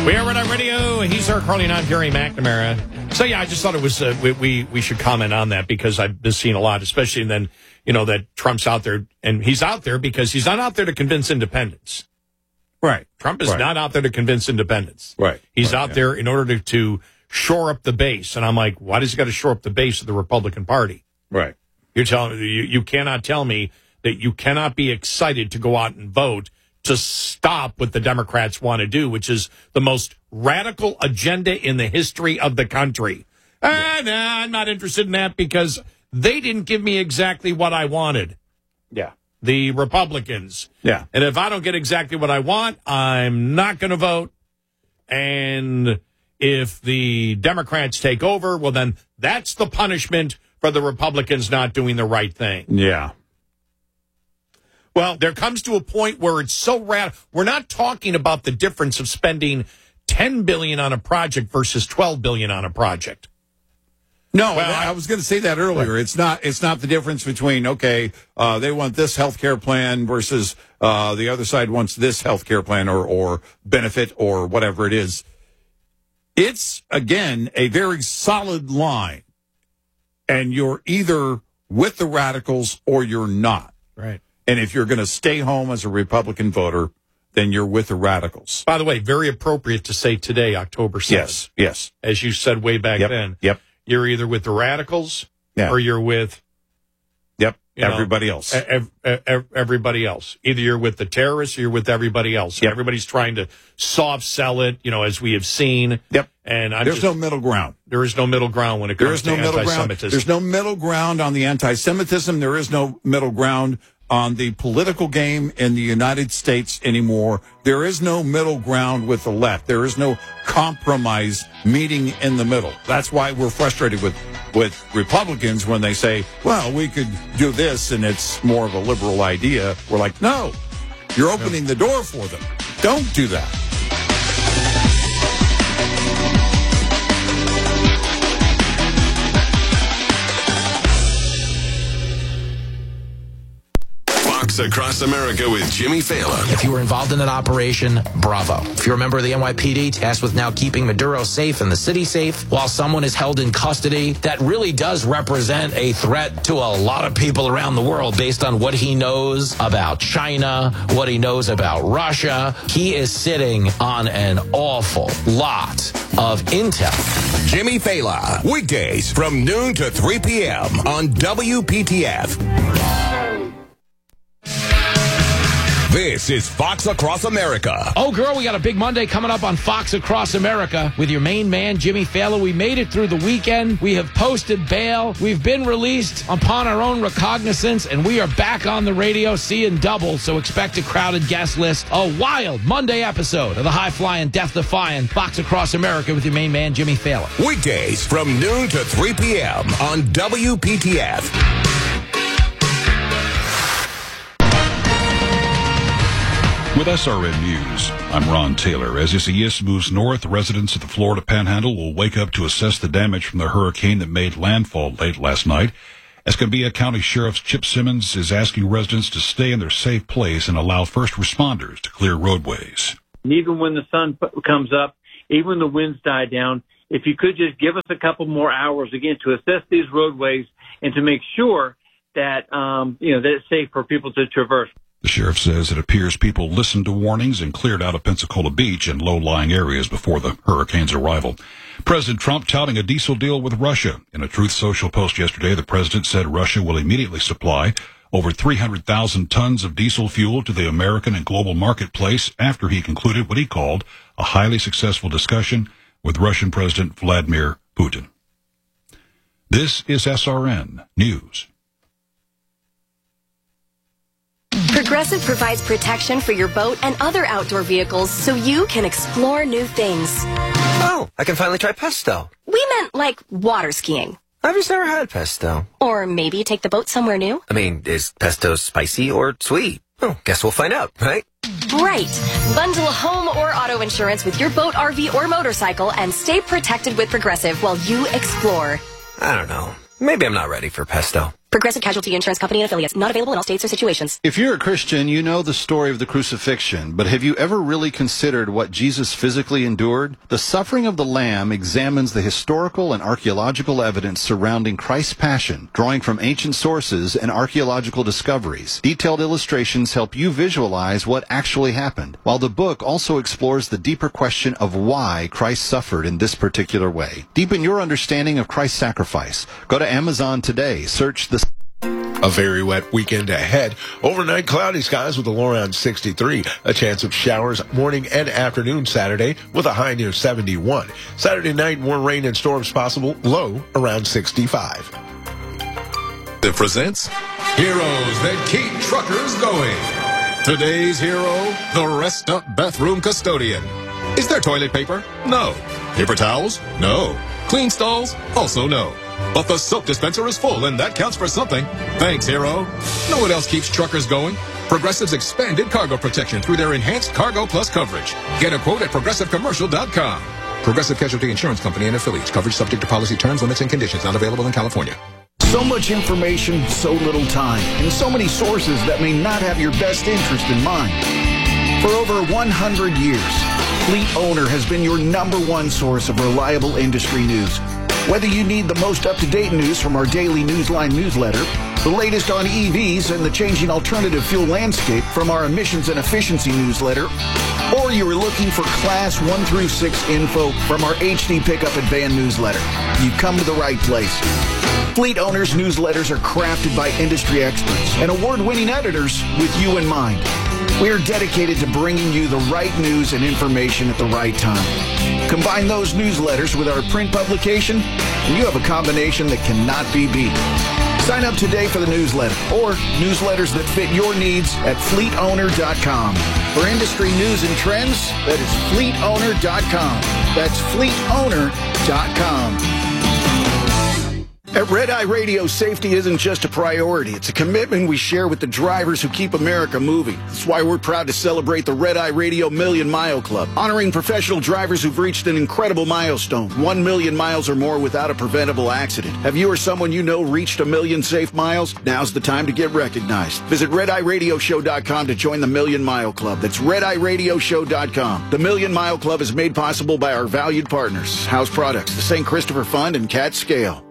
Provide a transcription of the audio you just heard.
We are Red Eye Radio. He's our Carly, not Gary McNamara. So, yeah, I just thought it was we should comment on that because I've been seeing a lot, especially then, that Trump's out there. And he's out there because he's not out there to convince independents. Right. Trump is not out there to convince independents. Right. He's out there in order to shore up the base. And I'm like, why does he got to shore up the base of the Republican Party? Right. You're telling you cannot tell me that you cannot be excited to go out and vote to stop what the Democrats want to do, which is the most radical agenda in the history of the country. I'm not interested in that because they didn't give me exactly what I wanted. Yeah. The Republicans. Yeah. And if I don't get exactly what I want, I'm not going to vote. And if the Democrats take over, well, then that's the punishment for the Republicans not doing the right thing. Yeah. Well, there comes to a point where it's so radical. We're not talking about the difference of spending $10 billion on a project versus $12 billion on a project. No, well, I was going to say that earlier. It's not the difference between, they want this health care plan versus the other side wants this health care plan or benefit or whatever it is. It's, again, a very solid line. And you're either with the radicals or you're not. Right. And if you're going to stay home as a Republican voter, then you're with the radicals. By the way, very appropriate to say today, October 7th. Yes. As you said way back then. Yep. You're either with the radicals or you're with... everybody else. Everybody else. Either you're with the terrorists or you're with everybody else. Yep. Everybody's trying to soft sell it, as we have seen. Yep. And there's no middle ground. There is no middle ground when it comes to anti-Semitism. There's no middle ground on the anti-Semitism. There is no middle ground on the political game in the United States anymore. There is no middle ground with the left. There is no compromise meeting in the middle. That's why we're frustrated with Republicans when they say, well, we could do this and it's more of a liberal idea. We're like, no, you're opening the door for them. Don't do that. Across America with Jimmy Fallon. If you were involved in that operation, bravo. If you're a member of the NYPD tasked with now keeping Maduro safe and the city safe while someone is held in custody, that really does represent a threat to a lot of people around the world based on what he knows about China, what he knows about Russia. He is sitting on an awful lot of intel. Jimmy Fallon, weekdays from noon to 3 p.m. on WPTF. This is Fox Across America. Oh, girl, we got a big Monday coming up on Fox Across America with your main man, Jimmy Fallon. We made it through the weekend. We have posted bail. We've been released upon our own recognizance, and we are back on the radio seeing double, so expect a crowded guest list. A wild Monday episode of the high-flying, death-defying Fox Across America with your main man, Jimmy Fallon. Weekdays from noon to 3 p.m. on WPTF. With SRN News, I'm Ron Taylor. As Isaias moves north, residents of the Florida Panhandle will wake up to assess the damage from the hurricane that made landfall late last night. Escambia County Sheriff Chip Simmons is asking residents to stay in their safe place and allow first responders to clear roadways. And even when the sun comes up, even when the winds die down, if you could just give us a couple more hours again to assess these roadways and to make sure that that it's safe for people to traverse. The sheriff says it appears people listened to warnings and cleared out of Pensacola Beach and low-lying areas before the hurricane's arrival. President Trump touting a diesel deal with Russia. In a Truth Social post yesterday, the president said Russia will immediately supply over 300,000 tons of diesel fuel to the American and global marketplace after he concluded what he called a highly successful discussion with Russian President Vladimir Putin. This is SRN News. Progressive provides protection for your boat and other outdoor vehicles so you can explore new things. Oh, I can finally try pesto. We meant like water skiing. I've just never had pesto. Or maybe take the boat somewhere new. I mean, is pesto spicy or sweet? Oh, guess we'll find out, right? Right. Bundle home or auto insurance with your boat, RV, or motorcycle and stay protected with Progressive while you explore. I don't know. Maybe I'm not ready for pesto. Progressive Casualty Insurance Company and affiliates. Not available in all states or situations. If you're a Christian, you know the story of the crucifixion, but have you ever really considered what Jesus physically endured? The Suffering of the Lamb examines the historical and archaeological evidence surrounding Christ's passion, drawing from ancient sources and archaeological discoveries. Detailed illustrations help you visualize what actually happened, while the book also explores the deeper question of why Christ suffered in this particular way. Deepen your understanding of Christ's sacrifice. Go to Amazon today, search the... A very wet weekend ahead. Overnight cloudy skies with a low around 63. A chance of showers morning and afternoon Saturday with a high near 71. Saturday night, more rain and storms possible, low around 65. It presents Heroes That Keep Truckers Going. Today's hero, the Rest Up Bathroom Custodian. Is there toilet paper? No. Paper towels? No. Clean stalls? Also no. But the soap dispenser is full, and that counts for something. Thanks, hero. Know what else keeps truckers going? Progressive's expanded cargo protection through their enhanced Cargo Plus coverage. Get a quote at ProgressiveCommercial.com. Progressive Casualty Insurance Company and affiliates. Coverage subject to policy terms, limits, and conditions. Not available in California. So much information, so little time, and so many sources that may not have your best interest in mind. For over 100 years, Fleet Owner has been your #1 source of reliable industry news. Whether you need the most up-to-date news from our daily Newsline newsletter, the latest on EVs and the changing alternative fuel landscape from our emissions and efficiency newsletter, or you're looking for Class 1 through 6 info from our HD Pickup and Van newsletter, you've come to the right place. Fleet Owners newsletters are crafted by industry experts and award-winning editors with you in mind. We are dedicated to bringing you the right news and information at the right time. Combine those newsletters with our print publication, and you have a combination that cannot be beat. Sign up today for the newsletter or newsletters that fit your needs at fleetowner.com. For industry news and trends, that is fleetowner.com. That's fleetowner.com. At Red Eye Radio, safety isn't just a priority. It's a commitment we share with the drivers who keep America moving. That's why we're proud to celebrate the Red Eye Radio Million Mile Club, honoring professional drivers who've reached an incredible milestone, 1 million miles or more without a preventable accident. Have you or someone you know reached 1 million safe miles? Now's the time to get recognized. Visit RedEyeRadioShow.com to join the Million Mile Club. That's RedEyeRadioShow.com. The Million Mile Club is made possible by our valued partners, House Products, the St. Christopher Fund, and Cat Scale.